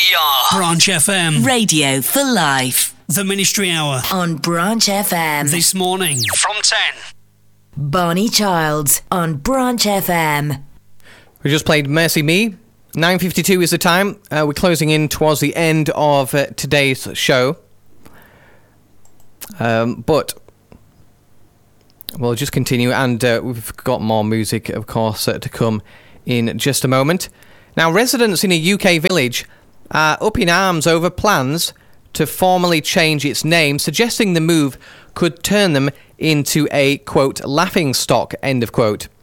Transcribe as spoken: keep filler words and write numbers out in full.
We are Branch F M. Radio for life. The Ministry Hour. On Branch F M. This morning from ten. Barney Childs on Branch F M. We just played Mercy Me. nine fifty-two is the time. Uh, we're closing in towards the end of uh, today's show. Um, but we'll just continue, and uh, we've got more music, of course, uh, to come in just a moment. Now, residents in a U K village are up in arms over plans to formally change its name, suggesting the move could turn them into a, quote, laughing stock, end of quote.